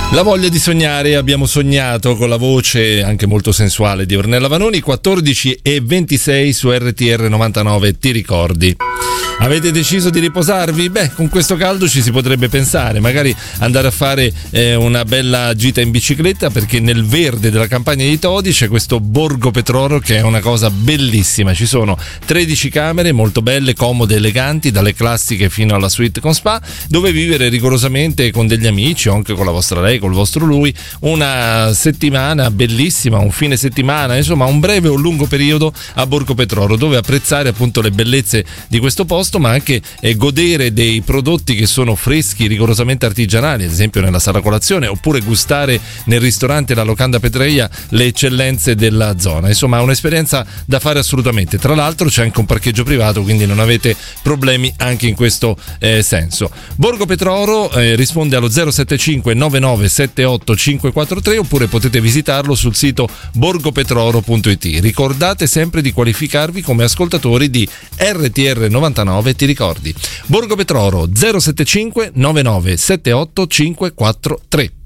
La voglia di sognare, abbiamo sognato con la voce anche molto sensuale di Ornella Vanoni. 14:26 su RTR 99, ti ricordi? Avete deciso di riposarvi? Beh, con questo caldo ci si potrebbe pensare, magari andare a fare una bella gita in bicicletta, perché nel verde della campagna di Todi c'è questo Borgo Petroro che è una cosa bellissima. Ci sono 13 camere molto belle, comode, eleganti, dalle classiche fino alla suite con spa, dove vivere rigorosamente con degli amici o anche con la vostra lei, col vostro lui, una settimana bellissima, un fine settimana, insomma un breve o lungo periodo a Borgo Petroro, dove apprezzare appunto le bellezze di questo posto, ma anche godere dei prodotti che sono freschi, rigorosamente artigianali, ad esempio nella sala colazione, oppure gustare nel ristorante La Locanda Petreia le eccellenze della zona. Insomma, è un'esperienza da fare assolutamente. Tra l'altro c'è anche un parcheggio privato, quindi non avete problemi anche in questo senso. Borgo Petroro risponde allo 075 99 78 543, oppure potete visitarlo sul sito borgopetroro.it. Ricordate sempre di qualificarvi come ascoltatori di RTR 99, ti ricordi? Borgo Petroro 075 99 78 543.